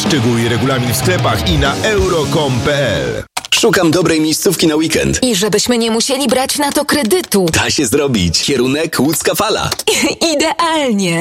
Szczegóły i regulamin w sklepach i na euro.com.pl. Szukam dobrej miejscówki na weekend. I żebyśmy nie musieli brać na to kredytu. Da się zrobić. Kierunek Łódzka Fala. Idealnie.